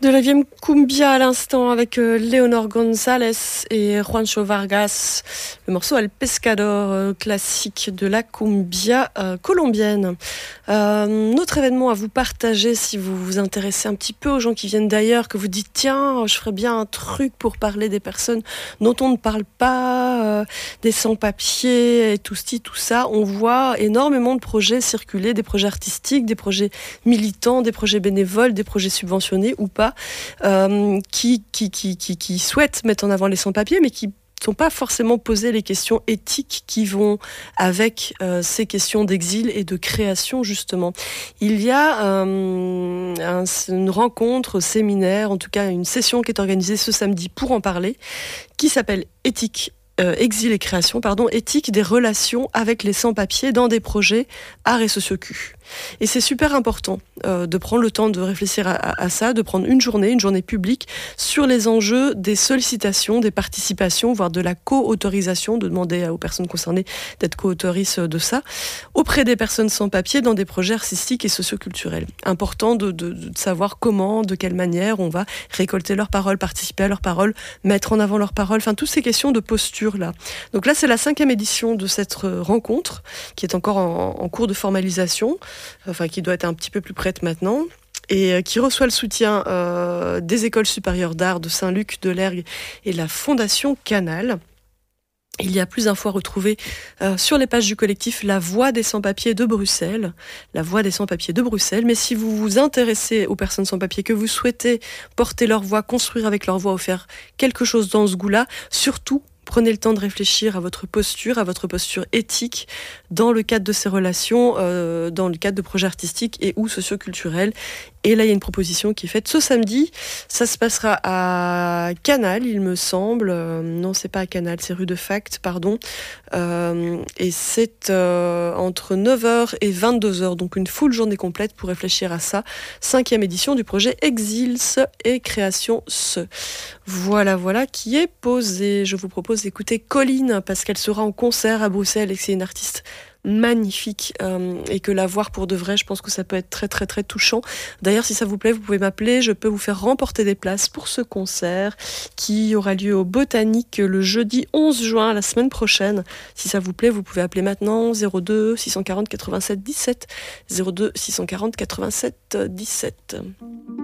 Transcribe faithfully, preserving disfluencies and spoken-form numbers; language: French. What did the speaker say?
De la vieille cumbia à l'instant avec euh, Leonor González et Juancho Vargas. Le morceau El Pescador, euh, classique de la cumbia euh, colombienne. Euh, autre événement à vous partager si vous vous intéressez un petit peu aux gens qui viennent d'ailleurs, que vous dites tiens, je ferais bien un truc pour parler des personnes dont on ne parle pas, euh, des sans-papiers et tout ci, tout ça. On voit énormément de projets circuler, des projets artistiques, des projets militants, des projets bénévoles, des projets subventionnés ou pas. Euh, qui, qui, qui, qui, qui souhaitent mettre en avant les sans-papiers, mais qui ne sont pas forcément posées les questions éthiques qui vont avec euh, ces questions d'exil et de création, justement. Il y a euh, un, une rencontre, séminaire, en tout cas une session qui est organisée ce samedi pour en parler, qui s'appelle Éthique Euh, exil et création, pardon, éthique des relations avec les sans-papiers dans des projets arts et sociocu. Et c'est super important euh, de prendre le temps de réfléchir à, à, à ça, de prendre une journée, une journée publique, sur les enjeux des sollicitations, des participations, voire de la co-autorisation, de demander aux personnes concernées d'être co-autoristes de ça, auprès des personnes sans-papiers dans des projets artistiques et socioculturels. Important de, de, de savoir comment, de quelle manière on va récolter leurs paroles, participer à leurs paroles, mettre en avant leurs paroles, enfin toutes ces questions de posture là. Donc là, c'est la cinquième édition de cette rencontre qui est encore en, en cours de formalisation, enfin qui doit être un petit peu plus prête maintenant, et qui reçoit le soutien euh, des écoles supérieures d'art de Saint-Luc, de l'Ergue et de la Fondation Canal. Il y a plus d'infos à retrouver euh, sur les pages du collectif La Voix des Sans-Papiers de Bruxelles, La Voix des Sans-Papiers de Bruxelles. Mais si vous vous intéressez aux personnes sans-papiers, que vous souhaitez porter leur voix, construire avec leur voix ou faire quelque chose dans ce goût-là, surtout, prenez le temps de réfléchir à votre posture, à votre posture éthique dans le cadre de ces relations, euh, dans le cadre de projets artistiques et ou socioculturels. Et là, il y a une proposition qui est faite ce samedi. Ça se passera à Canal, il me semble. Euh, non, c'est pas à Canal, c'est rue de Fact, pardon. Euh, et c'est euh, entre neuf heures et vingt-deux heures, donc une full journée complète pour réfléchir à ça. Cinquième édition du projet Exils et Création Se. Voilà, voilà, qui est posé. Je vous propose d'écouter Colline, parce qu'elle sera en concert à Bruxelles et que c'est une artiste magnifique euh, et que la voir pour de vrai, je pense que ça peut être très très très touchant. D'ailleurs, si ça vous plaît, vous pouvez m'appeler, je peux vous faire remporter des places pour ce concert qui aura lieu au Botanique le jeudi onze juin, la semaine prochaine. Si ça vous plaît, vous pouvez appeler maintenant zéro deux six cent quarante quatre-vingt-sept dix-sept, zéro deux six cent quarante quatre-vingt-sept dix-sept.